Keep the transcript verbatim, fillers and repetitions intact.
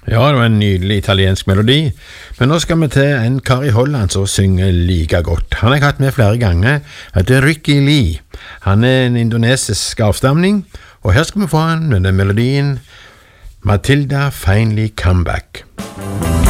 Ja, det var en nydelig italiensk melodi, men nå skal vi til en kar i Holland som synger like godt. Han har jeg hatt med flere ganger, han heter Ricky Lee. Han er en indonesisk avstamning, og her skal vi få han med den melodien Matilda Finally Come Back.